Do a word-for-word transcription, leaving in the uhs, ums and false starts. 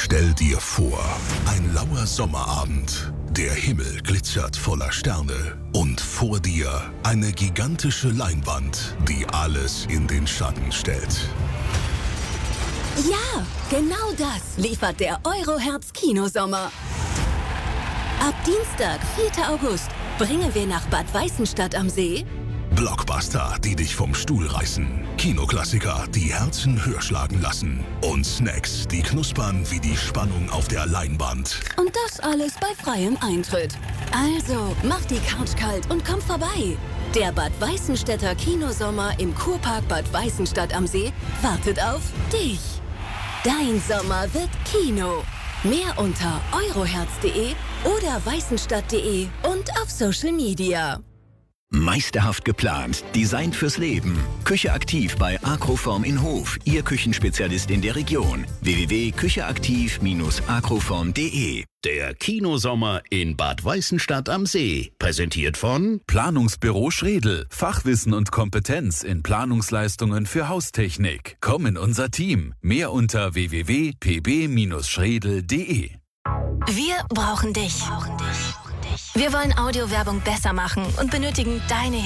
Stell dir vor, ein lauer Sommerabend. Der Himmel glitzert voller Sterne und vor dir eine gigantische Leinwand, die alles in den Schatten stellt. Ja, genau das liefert der Eurohertz Kinosommer. Ab Dienstag, vierten August, bringen wir nach Bad Weißenstadt am See Blockbuster, die dich vom Stuhl reißen. Kinoklassiker, die Herzen höher schlagen lassen. Und Snacks, die knuspern wie die Spannung auf der Leinwand. und das alles bei freiem Eintritt. Also, mach die Couch kalt und komm vorbei. Der Bad Weißenstädter Kinosommer im Kurpark Bad Weißenstadt am See wartet auf dich. Dein Sommer wird Kino. Mehr unter eurohertz punkt de oder weißenstadt punkt de und auf Social Media. Meisterhaft geplant, designt fürs Leben. Küche aktiv bei Acroform in Hof, Ihr Küchenspezialist in der Region. w w w punkt kücheaktiv Bindestrich acroform punkt de. Der Kinosommer in Bad Weißenstadt am See. Präsentiert von Planungsbüro Schredl. Fachwissen und Kompetenz in Planungsleistungen für Haustechnik. Komm in unser Team. Mehr unter w w w punkt p b Bindestrich schredl punkt de. Wir brauchen dich. Wir wollen Audiowerbung besser machen und benötigen deine